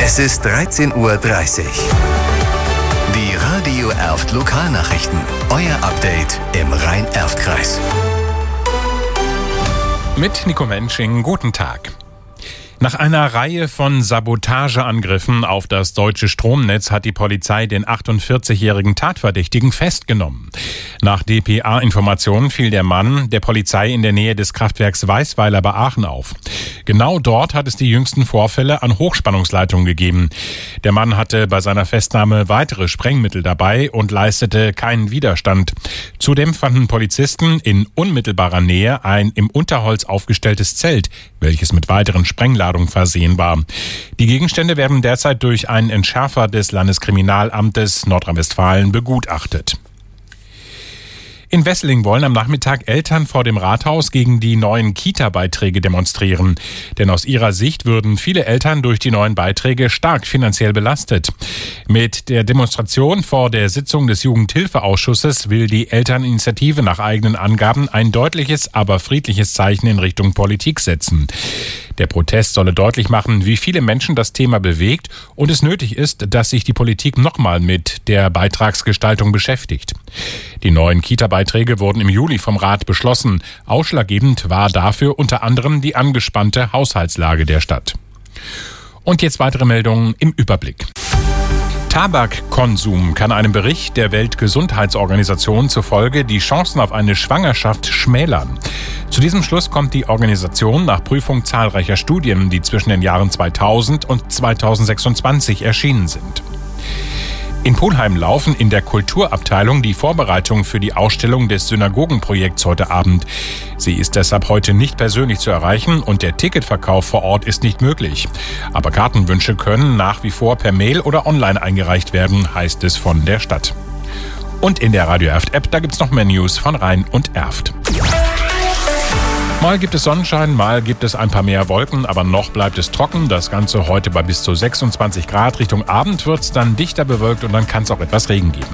Es ist 13:30 Uhr. Die Radio Erft Lokalnachrichten. Euer Update im Rhein-Erft-Kreis. Mit Nico Mensching, guten Tag. Nach einer Reihe von Sabotageangriffen auf das deutsche Stromnetz hat die Polizei den 48-jährigen Tatverdächtigen festgenommen. Nach dpa-Informationen fiel der Mann der Polizei in der Nähe des Kraftwerks Weißweiler bei Aachen auf. Genau dort hat es die jüngsten Vorfälle an Hochspannungsleitungen gegeben. Der Mann hatte bei seiner Festnahme weitere Sprengmittel dabei und leistete keinen Widerstand. Zudem fanden Polizisten in unmittelbarer Nähe ein im Unterholz aufgestelltes Zelt, welches mit weiteren Sprengladungen versehen war. Die Gegenstände werden derzeit durch einen Entschärfer des Landeskriminalamtes Nordrhein-Westfalen begutachtet. In Wesseling wollen am Nachmittag Eltern vor dem Rathaus gegen die neuen Kita-Beiträge demonstrieren. Denn aus ihrer Sicht würden viele Eltern durch die neuen Beiträge stark finanziell belastet. Mit der Demonstration vor der Sitzung des Jugendhilfeausschusses will die Elterninitiative nach eigenen Angaben ein deutliches, aber friedliches Zeichen in Richtung Politik setzen. Der Protest solle deutlich machen, wie viele Menschen das Thema bewegt und es nötig ist, dass sich die Politik nochmal mit der Beitragsgestaltung beschäftigt. Die neuen Kita-Beiträge wurden im Juli vom Rat beschlossen. Ausschlaggebend war dafür unter anderem die angespannte Haushaltslage der Stadt. Und jetzt weitere Meldungen im Überblick. Tabakkonsum kann einem Bericht der Weltgesundheitsorganisation zufolge die Chancen auf eine Schwangerschaft schmälern. Zu diesem Schluss kommt die Organisation nach Prüfung zahlreicher Studien, die zwischen den Jahren 2000 und 2026 erschienen sind. In Pulheim laufen in der Kulturabteilung die Vorbereitungen für die Ausstellung des Synagogenprojekts heute Abend. Sie ist deshalb heute nicht persönlich zu erreichen und der Ticketverkauf vor Ort ist nicht möglich. Aber Kartenwünsche können nach wie vor per Mail oder online eingereicht werden, heißt es von der Stadt. Und in der Radio Erft App, da gibt's noch mehr News von Rhein und Erft. Mal gibt es Sonnenschein, mal gibt es ein paar mehr Wolken, aber noch bleibt es trocken. Das Ganze heute bei bis zu 26 Grad. Richtung Abend wird es dann dichter bewölkt und dann kann es auch etwas Regen geben.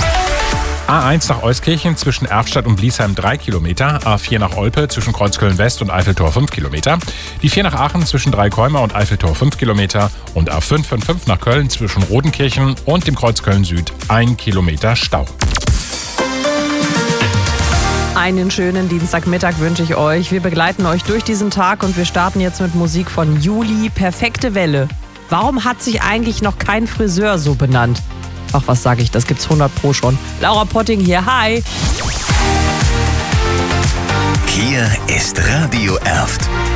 A1 nach Euskirchen zwischen Erftstadt und Bliesheim 3 Kilometer, A4 nach Olpe zwischen Kreuzköln West und Eiffeltor 5 Kilometer, die 4 nach Aachen zwischen Dreikäumer und Eiffeltor 5 Kilometer und A555 nach Köln zwischen Rodenkirchen und dem Kreuzköln Süd 1 Kilometer Stau. Einen schönen Dienstagmittag wünsche ich euch. Wir begleiten euch durch diesen Tag und wir starten jetzt mit Musik von Juli, Perfekte Welle. Warum hat sich eigentlich noch kein Friseur so benannt? Ach, was sage ich, das gibt's 100 Pro schon. Laura Potting hier, hi! Hier ist Radio Erft.